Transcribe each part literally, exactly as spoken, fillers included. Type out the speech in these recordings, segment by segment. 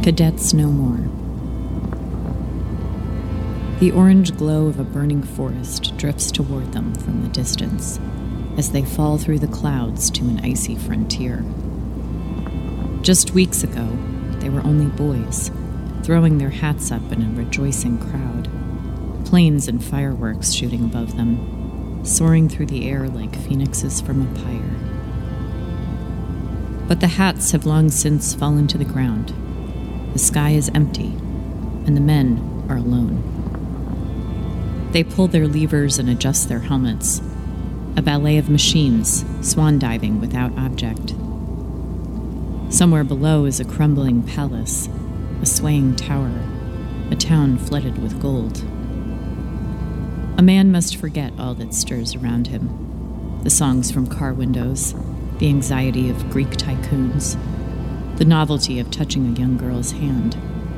Cadets no more. The orange glow of a burning forest drifts toward them from the distance as they fall through the clouds to an icy frontier. Just weeks ago, they were only boys, throwing their hats up in a rejoicing crowd, planes and fireworks shooting above them, soaring through the air like phoenixes from a pyre. But the hats have long since fallen to the ground. The sky is empty, and the men are alone. They pull their levers and adjust their helmets, a ballet of machines, swan diving without object. Somewhere below is a crumbling palace, a swaying tower, a town flooded with gold. A man must forget all that stirs around him, the songs from car windows, the anxiety of Greek tycoons, the novelty of touching a young girl's hand,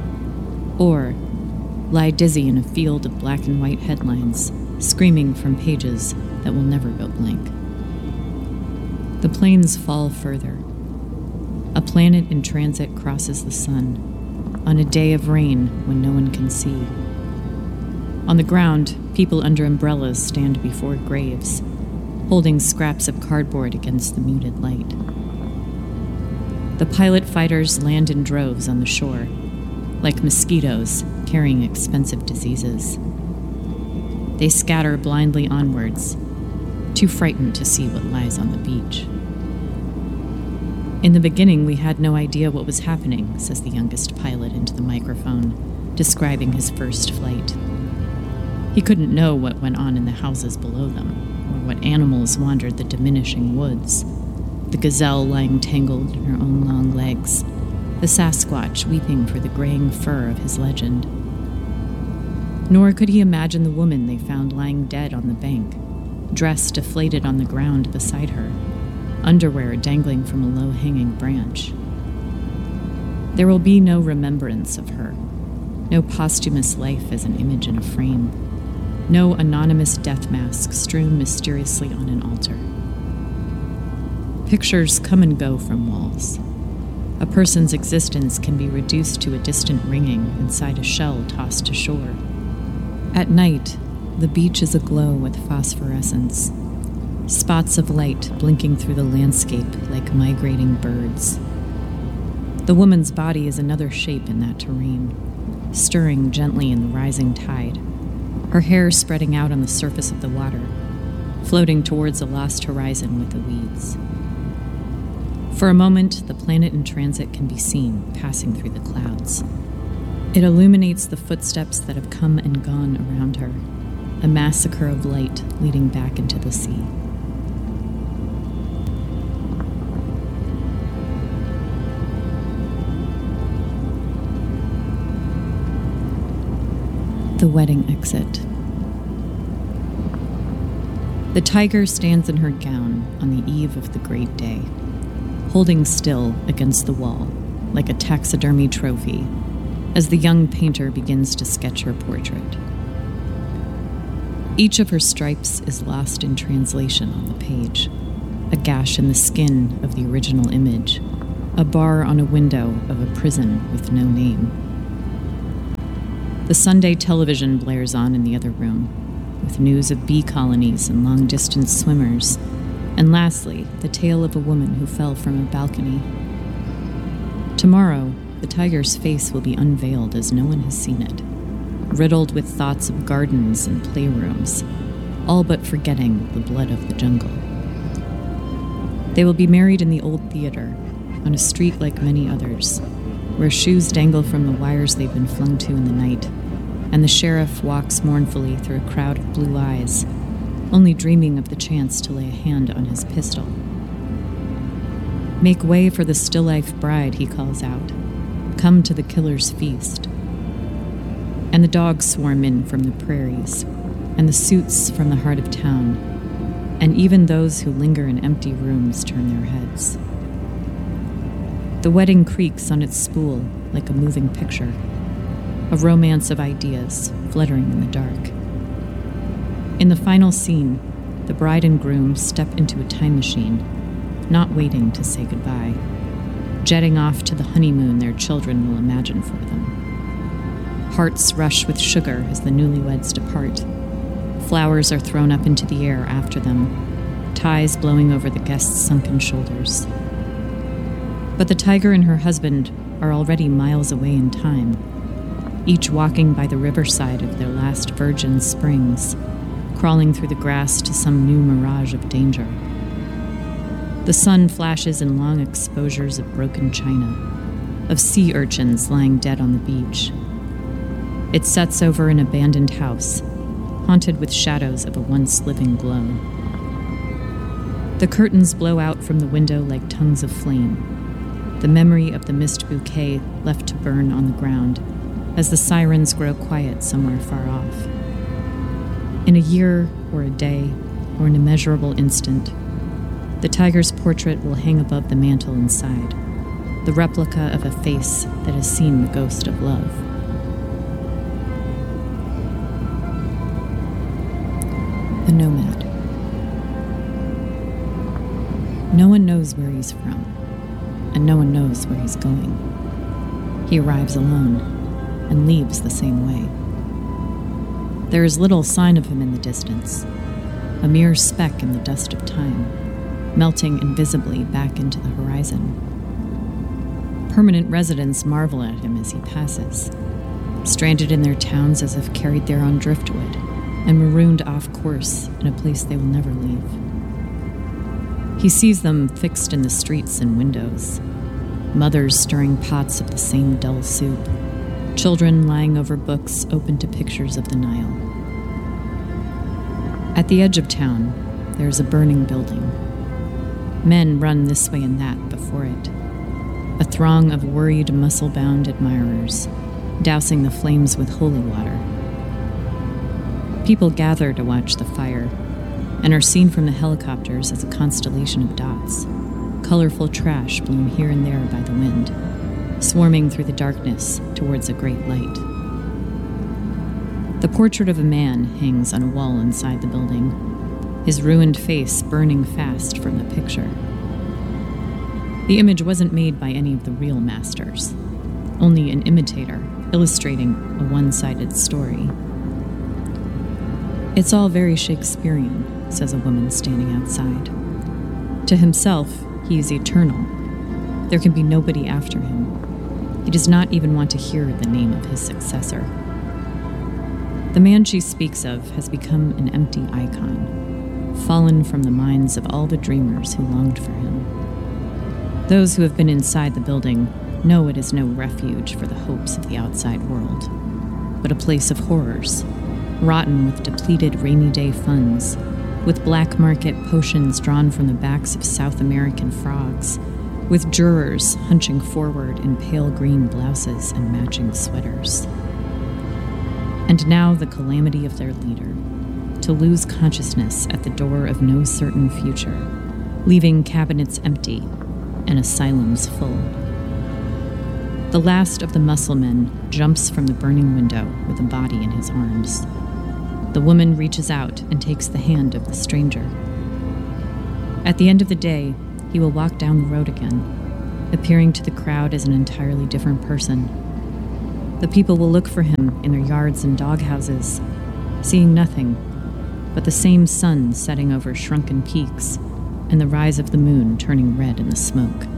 or lie dizzy in a field of black and white headlines, screaming from pages that will never go blank. The planes fall further. A planet in transit crosses the sun, on a day of rain when no one can see. On the ground, people under umbrellas stand before graves, holding scraps of cardboard against the muted light. The pilot fighters land in droves on the shore, like mosquitoes carrying expensive diseases. They scatter blindly onwards, too frightened to see what lies on the beach. In the beginning, we had no idea what was happening, says the youngest pilot into the microphone, describing his first flight. He couldn't know what went on in the houses below them, or what animals wandered the diminishing woods. The gazelle lying tangled in her own long legs, the Sasquatch weeping for the graying fur of his legend. Nor could he imagine the woman they found lying dead on the bank, dress deflated on the ground beside her, underwear dangling from a low-hanging branch. There will be no remembrance of her, no posthumous life as an image in a frame, no anonymous death mask strewn mysteriously on an altar. Pictures come and go from walls. A person's existence can be reduced to a distant ringing inside a shell tossed to shore. At night, the beach is aglow with phosphorescence, spots of light blinking through the landscape like migrating birds. The woman's body is another shape in that terrain, stirring gently in the rising tide, her hair spreading out on the surface of the water, floating towards a lost horizon with the weeds. For a moment, the planet in transit can be seen passing through the clouds. It illuminates the footsteps that have come and gone around her, a massacre of light leading back into the sea. The wedding exit. The tiger stands in her gown on the eve of the great day, holding still against the wall like a taxidermy trophy as the young painter begins to sketch her portrait. Each of her stripes is lost in translation on the page, a gash in the skin of the original image, a bar on a window of a prison with no name. The Sunday television blares on in the other room, with news of bee colonies and long-distance swimmers, and lastly, the tale of a woman who fell from a balcony. Tomorrow, the tiger's face will be unveiled as no one has seen it, riddled with thoughts of gardens and playrooms, all but forgetting the blood of the jungle. They will be married in the old theater, on a street like many others, where shoes dangle from the wires they've been flung to in the night, and the sheriff walks mournfully through a crowd of blue eyes, only dreaming of the chance to lay a hand on his pistol. "Make way for the still-life bride," he calls out. "Come to the killer's feast." And the dogs swarm in from the prairies, and the suits from the heart of town, and even those who linger in empty rooms turn their heads. The wedding creaks on its spool like a moving picture, a romance of ideas fluttering in the dark. In the final scene, the bride and groom step into a time machine, not waiting to say goodbye, jetting off to the honeymoon their children will imagine for them. Hearts rush with sugar as the newlyweds depart. Flowers are thrown up into the air after them, ties blowing over the guests' sunken shoulders. But the tiger and her husband are already miles away in time, each walking by the riverside of their last virgin springs, crawling through the grass to some new mirage of danger. The sun flashes in long exposures of broken china, of sea urchins lying dead on the beach. It sets over an abandoned house, haunted with shadows of a once living glow. The curtains blow out from the window like tongues of flame, the memory of the mist bouquet left to burn on the ground as the sirens grow quiet somewhere far off. In a year or a day or an immeasurable instant, the tiger's portrait will hang above the mantel inside, the replica of a face that has seen the ghost of love. The Nomad. No one knows where he's from, and no one knows where he's going. He arrives alone and leaves the same way. There is little sign of him in the distance, a mere speck in the dust of time, melting invisibly back into the horizon. Permanent residents marvel at him as he passes, stranded in their towns as if carried there on driftwood, and marooned off course in a place they will never leave. He sees them fixed in the streets and windows, mothers stirring pots of the same dull soup, children lying over books open to pictures of the Nile. At the edge of town, there is a burning building. Men run this way and that before it, a throng of worried, muscle-bound admirers, dousing the flames with holy water. People gather to watch the fire, and are seen from the helicopters as a constellation of dots, colorful trash blown here and there by the wind, swarming through the darkness towards a great light. The portrait of a man hangs on a wall inside the building, his ruined face burning fast from the picture. The image wasn't made by any of the real masters, only an imitator illustrating a one-sided story. "It's all very Shakespearean," says a woman standing outside. To himself, he is eternal. There can be nobody after him. He does not even want to hear the name of his successor. The man she speaks of has become an empty icon, fallen from the minds of all the dreamers who longed for him. Those who have been inside the building know it is no refuge for the hopes of the outside world, but a place of horrors, rotten with depleted rainy day funds, with black market potions drawn from the backs of South American frogs, with jurors hunching forward in pale green blouses and matching sweaters. And now the calamity of their leader, to lose consciousness at the door of no certain future, leaving cabinets empty and asylums full. The last of the muscle men jumps from the burning window with a body in his arms. The woman reaches out and takes the hand of the stranger. At the end of the day, he will walk down the road again, appearing to the crowd as an entirely different person. The people will look for him in their yards and doghouses, seeing nothing but the same sun setting over shrunken peaks and the rise of the moon turning red in the smoke.